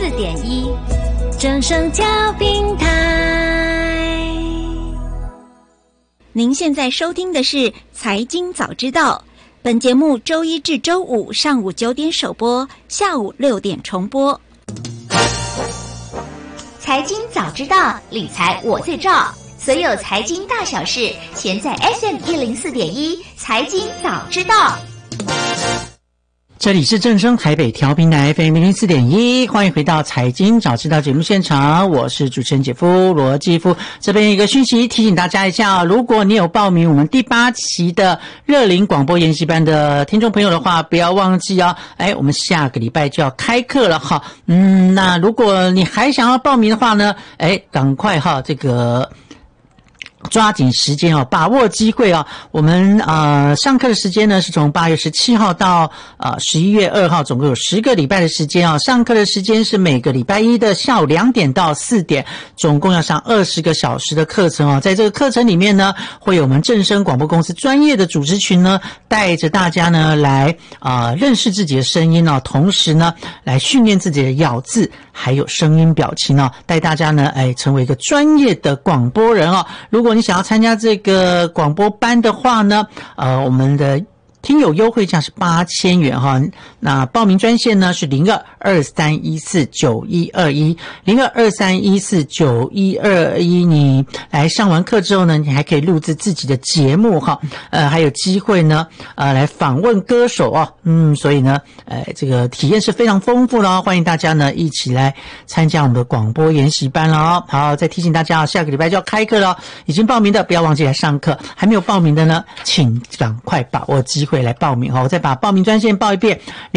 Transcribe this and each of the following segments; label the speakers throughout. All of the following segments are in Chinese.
Speaker 1: 104.1正声调频台。
Speaker 2: 您现在收听的是财经早知道，本节目周一至周五上午9点首播，下午6点重播。
Speaker 3: 财经早知道，理财我最照，所有财经大小事，全在 FM104.1财经早知道。
Speaker 4: 这里是正声台北调频台 FM104.1，欢迎回到财经早知道节目现场，我是主持人姐夫罗继夫。这边一个讯息提醒大家一下啊，如果你有报名我们第8期的热龄广播研习班的听众朋友的话，不要忘记哦，我们下个礼拜就要开课了哈。那如果你还想要报名的话呢，赶快哈，这个抓紧时间哦，把握机会哦。我们上课的时间呢是从8月17号到11月2号，总共有10个礼拜的时间哦。上课的时间是每个礼拜一的下午2点到4点，总共要上20个小时的课程哦。在这个课程里面呢，会有我们正声广播公司专业的主持群呢，带着大家呢来认识自己的声音哦，同时呢来训练自己的咬字还有声音表情哦，带大家呢成为一个专业的广播人哦。如果你想要参加这个广播班的话呢，我们的听友优惠价是8000元哈。那报名专线呢是0223149121 0223149121。你来上完课之后呢，你还可以录制自己的节目哈，还有机会呢来访问歌手哦。所以呢这个体验是非常丰富的哦，欢迎大家呢一起来参加我们的广播研习班了哦。好，再提醒大家下个礼拜就要开课了，已经报名的不要忘记来上课，还没有报名的呢，请赶快把握机会来报名哦。我再把报名专线报一遍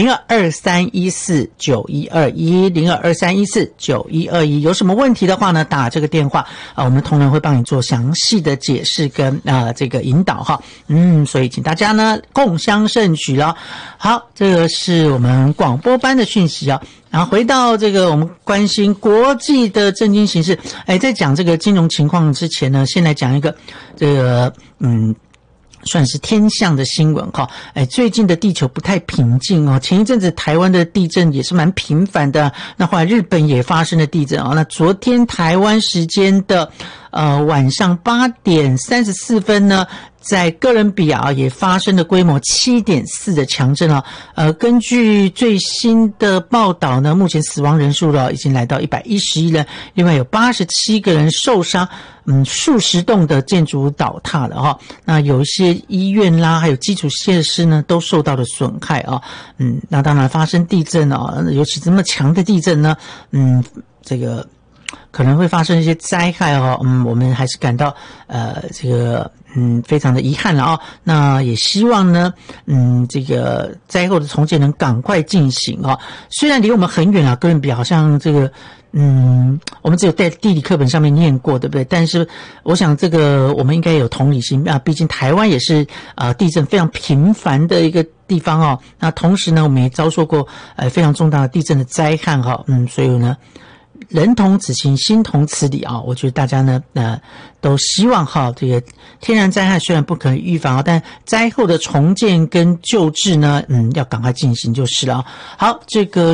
Speaker 4: ，0223149121 0223149121。有什么问题的话呢，打这个电话我们同仁会帮你做详细的解释跟这个引导哈。所以请大家呢共襄盛举了。好，这个是我们广播班的讯息啊。然后回到这个我们关心国际的政经形势，在讲这个金融情况之前呢，先来讲一个这个算是天象的新闻哈。最近的地球不太平静哦，前一阵子台湾的地震也是蛮频繁的，那后来日本也发生了地震哦。那昨天台湾时间的晚上8点34分呢，在哥伦比亚也发生了规模 7.4 的强震啊。根据最新的报道呢，目前死亡人数已经来到111人，另外有87个人受伤，数十栋的建筑物倒塌了哈。那有一些医院啦，还有基础设施呢，都受到了损害啊。那当然发生地震尤其这么强的地震呢，这个可能会发生一些灾害哦。我们还是感到这个非常的遗憾了啊。那也希望呢这个灾后的重建能赶快进行啊。虽然离我们很远啊，哥伦比亚好像这个我们只有在地理课本上面念过，对不对？但是我想这个我们应该有同理心啊，毕竟台湾也是地震非常频繁的一个地方哦。那同时呢，我们也遭受过非常重大的地震的灾害哈。所以呢，人同此心，心同此理啊！我觉得大家呢，都希望哈，这个天然灾害虽然不可能预防，但灾后的重建跟救治呢，要赶快进行就是了。好，这个